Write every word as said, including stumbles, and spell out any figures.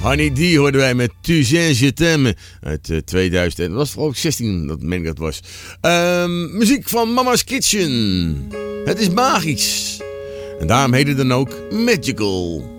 Honey D hoorden wij met Tu sais je t'aime uit uh, tweeduizend. En dat was geloof ik zestien, dat meen ik dat was. Uh, muziek van Mama's Kitchen. Het is magisch. En daarom heet het dan ook Magical.